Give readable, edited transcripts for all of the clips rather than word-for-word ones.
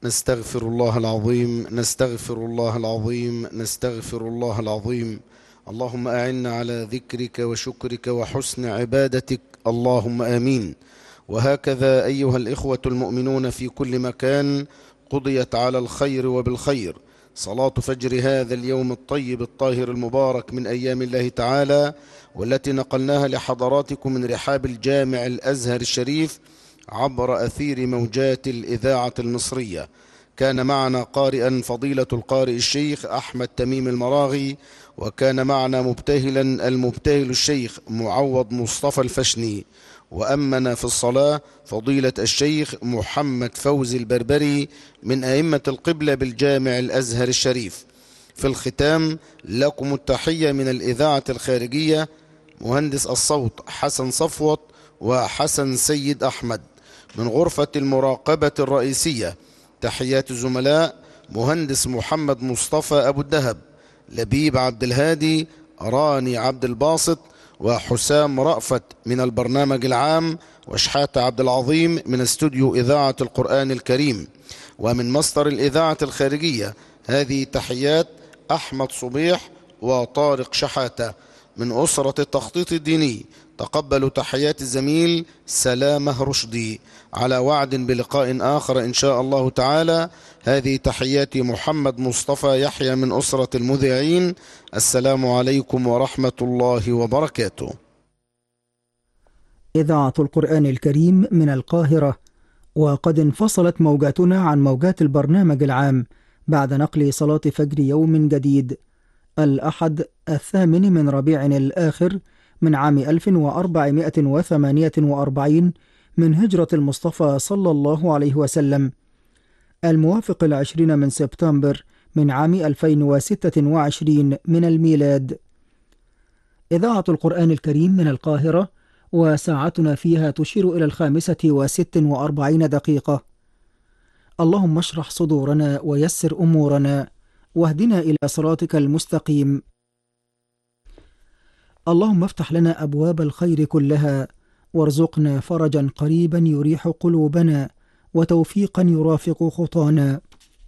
نستغفر الله العظيم، نستغفر الله العظيم، نستغفر الله العظيم. اللهم أعنا على ذكرك وشكرك وحسن عبادتك، اللهم آمين. وهكذا أيها الإخوة المؤمنون في كل مكان، قضيت على الخير وبالخير صلاة فجر هذا اليوم الطيب الطاهر المبارك من أيام الله تعالى، والتي نقلناها لحضراتكم من رحاب الجامع الأزهر الشريف عبر أثير موجات الإذاعة المصرية. كان معنا قارئا فضيلة القارئ الشيخ أحمد تميم المراغي، وكان معنا مبتهلا المبتهل الشيخ معوض مصطفى الفشني، وأمنا في الصلاة فضيلة الشيخ محمد فوزي البربري من أئمة القبلة بالجامع الأزهر الشريف. في الختام لكم التحية من الإذاعة الخارجية، مهندس الصوت حسن صفوت وحسن سيد أحمد. من غرفة المراقبة الرئيسية تحيات الزملاء مهندس محمد مصطفى أبو الدهب، لبيب عبد الهادي، راني عبد الباسط، وحسام رأفت من البرنامج العام، وشحاتة عبد العظيم من استوديو إذاعة القرآن الكريم. ومن مصدر الإذاعة الخارجية هذه تحيات أحمد صبيح وطارق شحاتة. من أسرة التخطيط الديني تقبلوا تحيات الزميل سلامة رشدي. على وعد بلقاء آخر إن شاء الله تعالى. هذه تحيات محمد مصطفى يحيى من أسرة المذيعين. السلام عليكم ورحمة الله وبركاته. إذاعة القرآن الكريم من القاهرة، وقد انفصلت موجاتنا عن موجات البرنامج العام بعد نقل صلاة فجر يوم جديد الأحد 8 من ربيع الآخر من عام 1448 من هجرة المصطفى صلى الله عليه وسلم، الموافق 20 من سبتمبر من عام 2026 من الميلاد. إذاعة القرآن الكريم من القاهرة، وساعتنا فيها تشير إلى 5:46. اللهم اشرح صدورنا ويسر أمورنا واهدنا إلى صراطك المستقيم. اللهم افتح لنا أبواب الخير كلها، وارزقنا فرجا قريبا يريح قلوبنا، وتوفيقا يرافق خطانا.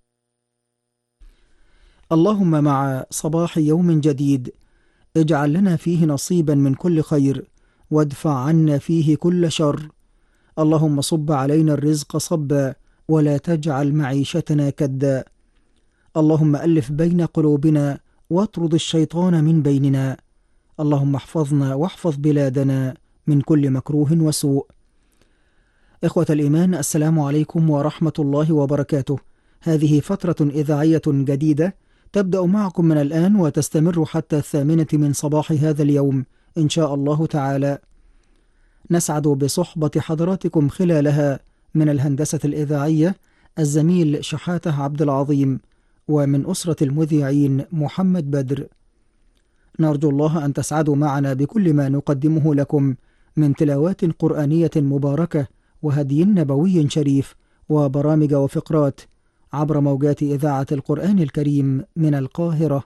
اللهم مع صباح يوم جديد اجعل لنا فيه نصيبا من كل خير، وادفع عنا فيه كل شر. اللهم صب علينا الرزق صبا، ولا تجعل معيشتنا كدا. اللهم ألف بين قلوبنا، واطرد الشيطان من بيننا. اللهم احفظنا واحفظ بلادنا من كل مكروه وسوء. إخوة الإيمان، السلام عليكم ورحمة الله وبركاته. هذه فترة إذاعية جديدة تبدأ معكم من الآن وتستمر حتى 8 من صباح هذا اليوم إن شاء الله تعالى. نسعد بصحبة حضراتكم خلالها من الهندسة الإذاعية الزميل شحاتة عبد العظيم، ومن أسرة المذيعين محمد بدر. نرجو الله أن تسعدوا معنا بكل ما نقدمه لكم من تلاوات قرآنية مباركة وهدي نبوي شريف وبرامج وفقرات عبر موجات إذاعة القرآن الكريم من القاهرة.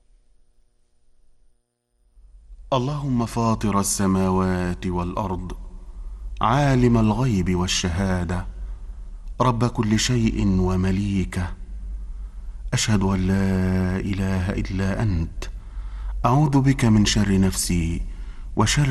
اللهم فاطر السماوات والأرض، عالم الغيب والشهادة، رب كل شيء ومليكه، أشهد أن لا إله إلا أنت، أعوذ بك من شر نفسي وشر